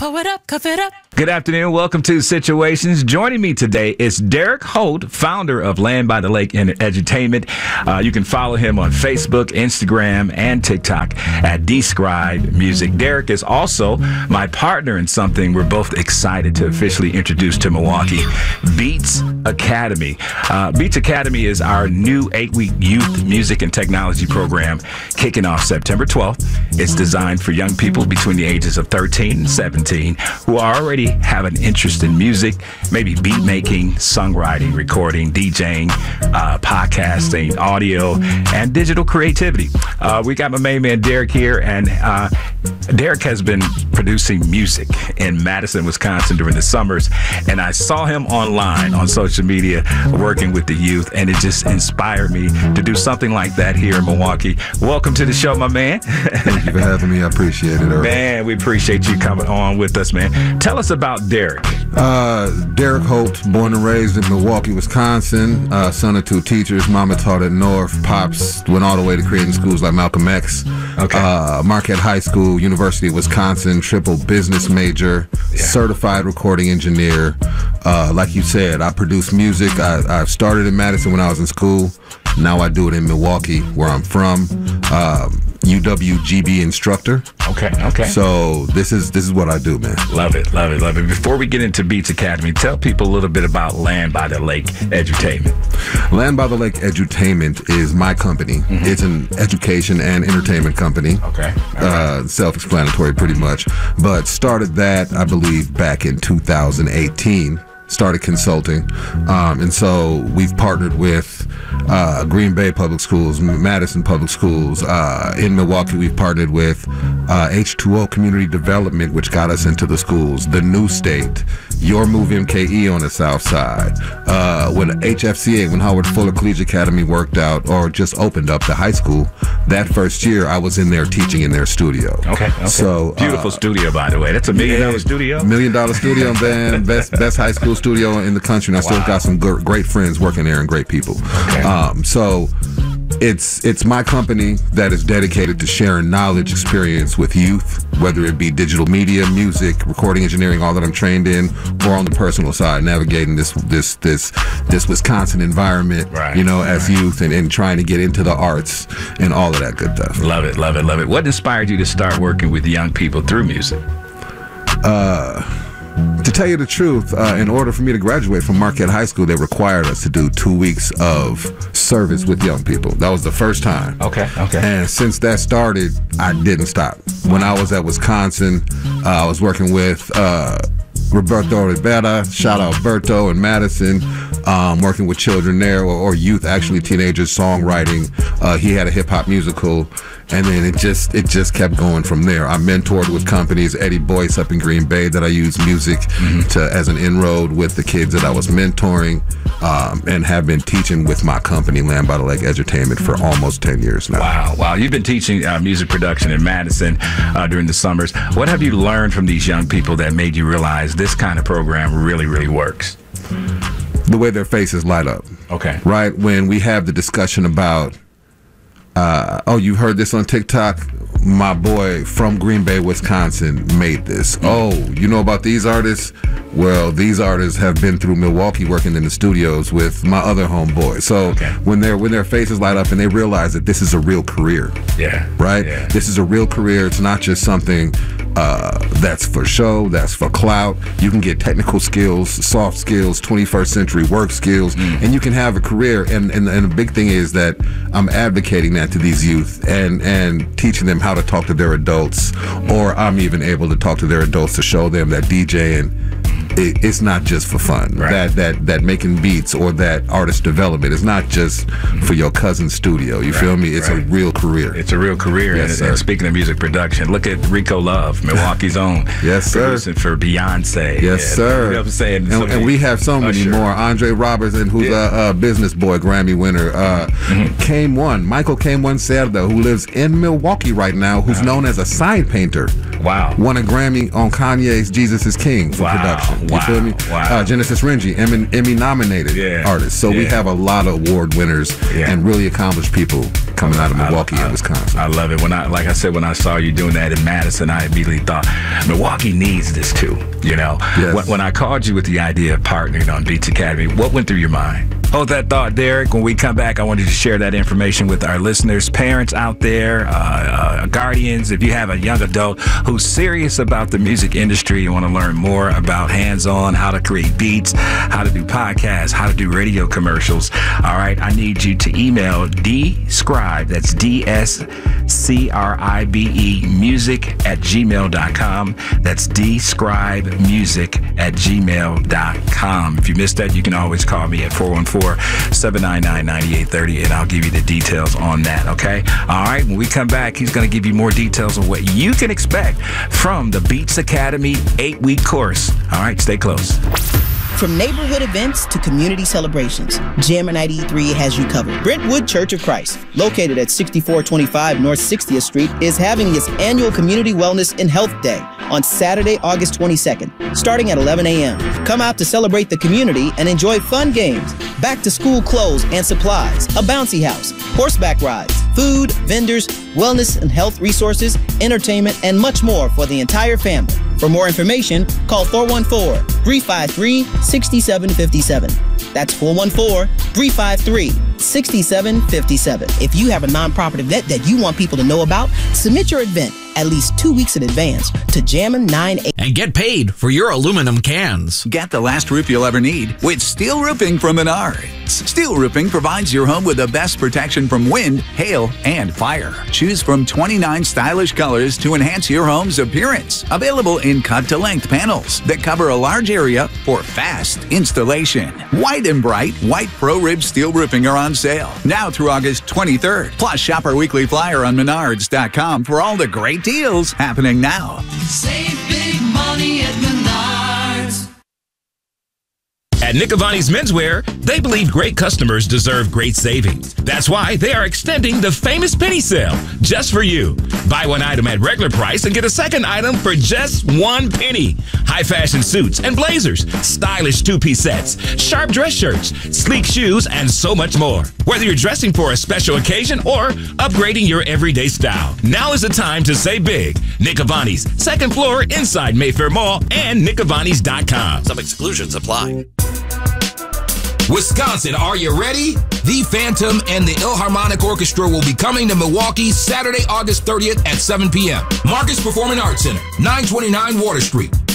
Pour it up, cuff it up. Good afternoon. Welcome to Situations. Joining me today is Derek Holt, founder of Land by the Lake Edutainment. You can follow him on Facebook, Instagram, and TikTok at Describe Music. Derek is also my partner in something we're both excited to officially introduce to Milwaukee, Beats Academy. Beats Academy is our new 8-week youth music and technology program kicking off September 12th. It's designed for young people between the ages of 13 and 17 who already have an interest in music, maybe beat making, songwriting, recording, DJing, podcasting, audio, and digital creativity. We got my main man Derek here, and Derek has been producing music in Madison, Wisconsin during the summers, and I saw him online on social media working with the youth, and it just inspired me to do something like that here in Milwaukee. Welcome to the show, my man. Thank you for having me. I appreciate it, Earl. Man, we appreciate you coming on with us, man. Tell us about Derek. Derek Holt, born and raised in Milwaukee, Wisconsin, son of two teachers. Mama taught at North. Pops went all the way to creating schools like Malcolm X. Okay. Marquette High School, University of Wisconsin, triple business major, certified recording engineer. Like you said, I produce music. I started in Madison when I was in school. Now I do it in Milwaukee, where I'm from. UWGB instructor. Okay. So this is what I do, man. Love it. Before we get into Beats Academy, tell people a little bit about Land by the Lake Edutainment. Land by the Lake Edutainment is my company. Mm-hmm. It's an education and entertainment company. Okay. Self-explanatory pretty much. But started that, I believe, back in 2018. Started consulting, and so we've partnered with Green Bay Public Schools, Madison Public Schools. In Milwaukee, we've partnered with H2O Community Development, which got us into the schools. The New State, Your Move MKE on the South Side. When HFCA, when Howard Fuller Collegiate Academy worked out or just opened up the high school, that first year I was in there teaching in their studio. Okay. So beautiful studio, by the way. That's $1 million studio. $1 million studio, man. Best high school studio in the country, and I still got some great friends working there and great people. Okay. So it's my company that is dedicated to sharing knowledge, experience with youth, whether it be digital media, music, recording engineering, all that I'm trained in, or on the personal side, navigating this Wisconsin environment, as youth and trying to get into the arts and all of that good stuff. Love it. What inspired you to start working with young people through music? To tell you the truth, in order for me to graduate from Marquette High School, they required us to do 2 weeks of service with young people. That was the first time. Okay. And since that started, I didn't stop. When I was at Wisconsin, I was working with Roberto Rivera, shout out Berto in Madison, working with children there, or youth, actually teenagers, songwriting. He had a hip hop musical, and then it just kept going from there. I mentored with companies, Eddie Boyce up in Green Bay, that I use music as an inroad with the kids that I was mentoring, and have been teaching with my company, Land by the Lake Edutainment, for almost 10 years now. Wow. You've been teaching music production in Madison during the summers. What have you learned from these young people that made you realize this kind of program really, really works? The way their faces light up. Okay. Right? When we have the discussion about, you heard this on TikTok? My boy from Green Bay, Wisconsin made this. Oh, you know about these artists? Well, these artists have been through Milwaukee working in the studios with my other homeboy. So when their faces light up and they realize that this is a real career. Yeah. Right? Yeah. This is a real career. It's not just something that's for show, that's for clout. You can get technical skills, soft skills, 21st century work skills, and you can have a career. And the big thing is that I'm advocating that to these youth and teaching them how to talk to their adults, or I'm even able to talk to their adults to show them that DJing, it's not just for fun. Right. That making beats or that artist development is not just for your cousin's studio. You feel me? It's a real career. It's a real career. Yes, and sir. Speaking of music production, look at Rico Love, Milwaukee's own. Yes, sir. Producing for Beyonce. Yes, sir. You know what I'm saying? And we have so many more. Andre Robertson, who's a business boy, Grammy winner. Kame One, Michael Kame One Cerda, who lives in Milwaukee right now, who's known as a sign painter. Wow. Won a Grammy on Kanye's Jesus is King for production. Johnson. Wow, You feel me? wow. Genesis Renji, Emmy-nominated artist. So we have a lot of award winners and really accomplished people coming out of Milwaukee and Wisconsin. I love it. Like I said, when I saw you doing that in Madison, I immediately thought Milwaukee needs this too. You know, when I called you with the idea of partnering on Beats Academy, what went through your mind? Hold that thought, Derek. When we come back, I want you to share that information with our listeners, parents out there, guardians. If you have a young adult who's serious about the music industry and want to learn more about hands-on, how to create beats, how to do podcasts, how to do radio commercials, all right, I need you to email dscribe, that's DSCRIBE, music@gmail.com. That's dscribemusic@gmail.com. If you missed that, you can always call me at 414-799-9830, and I'll give you the details on that, okay? All right, when we come back, he's going to give you more details on what you can expect from the Beats Academy 8-week course. All right, stay close. From neighborhood events to community celebrations, Jammin' 93 has you covered. Brentwood Church of Christ, located at 6425 North 60th Street, is having its annual Community Wellness and Health Day on Saturday, August 22nd, starting at 11 a.m. Come out to celebrate the community and enjoy fun games, back-to-school clothes and supplies, a bouncy house, horseback rides, food, vendors, wellness and health resources, entertainment, and much more for the entire family. For more information, call 414-353-6757. That's 414-353-6757. If you have a nonprofit event that you want people to know about, submit your event at least 2 weeks in advance to Jammin' 98. And get paid for your aluminum cans. Get the last roof you'll ever need with steel roofing from Menards. Steel roofing provides your home with the best protection from wind, hail, and fire. Choose from 29 stylish colors to enhance your home's appearance. Available in cut-to-length panels that cover a large area for fast installation. White and bright white Pro-Rib steel roofing are on sale now through August 23rd. Plus, shop our weekly flyer on Menards.com for all the great deals happening now. Save big money at Menards. At Nick Avani's Menswear, they believe great customers deserve great savings. That's why they are extending the famous penny sale just for you. Buy one item at regular price and get a second item for just 1 penny. High fashion suits and blazers, stylish two-piece sets, sharp dress shirts, sleek shoes, and so much more. Whether you're dressing for a special occasion or upgrading your everyday style, now is the time to save big. Nick Avani's, second floor inside Mayfair Mall and nickavanis.com. Some exclusions apply. Wisconsin, are you ready? The Phantom and the Ilharmonic Orchestra will be coming to Milwaukee Saturday, August 30th at 7 p.m. Marcus Performing Arts Center, 929 Water Street.